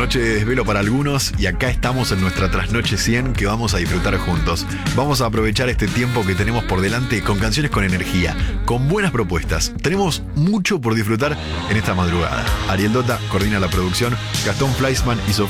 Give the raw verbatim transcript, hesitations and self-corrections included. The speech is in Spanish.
Noche de desvelo para algunos y acá estamos en nuestra trasnoche cien que vamos a disfrutar juntos. Vamos a aprovechar este tiempo que tenemos por delante con canciones con energía, con buenas propuestas. Tenemos mucho por disfrutar en esta madrugada. Ariel Dota coordina la producción, Gastón Fleischmann y Sofía